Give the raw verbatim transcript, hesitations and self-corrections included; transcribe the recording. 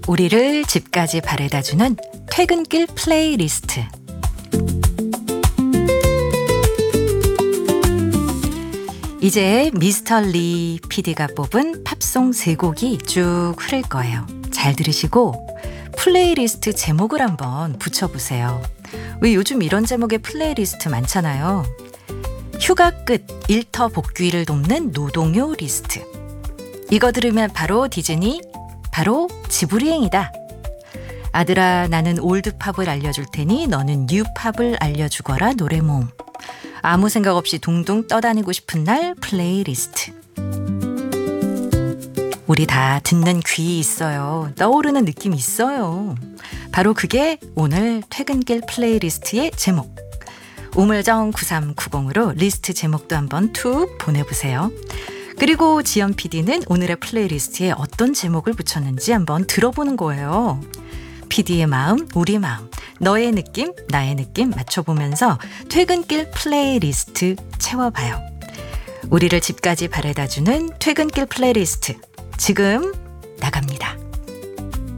우리를 집까지 바래다주는 퇴근길 플레이리스트. 이제 미스터 리 피디가 뽑은 팝송 세 곡이 쭉 흐를 거예요. 잘 들으시고 플레이리스트 제목을 한번 붙여보세요. 왜 요즘 이런 제목의 플레이리스트 많잖아요. 휴가 끝 일터 복귀를 돕는 노동요 리스트. 이거 들으면 바로 디즈니, 바로 지브리행이다. 아들아, 나는 올드팝을 알려줄 테니 너는 뉴팝을 알려주거라 노래모음. 아무 생각 없이 둥둥 떠다니고 싶은 날 플레이리스트. 우리 다 듣는 귀 있어요. 떠오르는 느낌 있어요. 바로 그게 오늘 퇴근길 플레이리스트의 제목. 우물정 구삼구공으로 리스트 제목도 한번 툭 보내보세요. 그리고 지연 피디는 오늘의 플레이리스트에 어떤 제목을 붙였는지 한번 들어보는 거예요. 피디의 마음, 우리 마음, 너의 느낌, 나의 느낌 맞춰보면서 퇴근길 플레이리스트 채워봐요. 우리를 집까지 바래다주는 퇴근길 플레이리스트 지금 나갑니다.